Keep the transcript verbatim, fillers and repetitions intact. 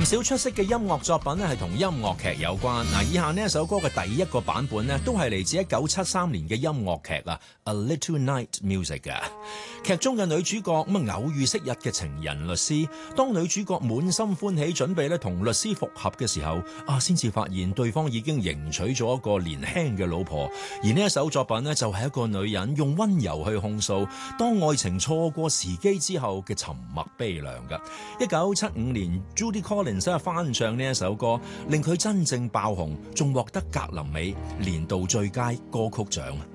唔少出色嘅音樂作品咧係同音樂劇有關。嗱，以下呢一首歌嘅第一個版本咧，都係嚟自一九七三年嘅音樂劇啊，《A Little Night Music》嘅。劇中嘅女主角咁啊偶遇昔日嘅情人律師，當女主角滿心歡喜準備咧同律師復合嘅時候，啊，先至發現對方已經迎娶咗一個年輕嘅老婆。而呢一首作品咧就係一個女人用溫柔去控訴當愛情錯過時機之後嘅沉默悲涼嘅。一九七五年 Judy Collins 翻唱呢一首歌，令佢真正爆紅，仲獲得格林美年度最佳歌曲獎。